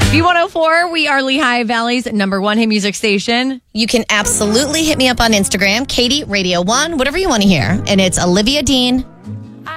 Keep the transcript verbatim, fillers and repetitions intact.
B one oh four, we are Lehigh Valley's number one hit music station. You can absolutely hit me up on Instagram, Katie Radio One, whatever you want to hear. And it's Olivia Dean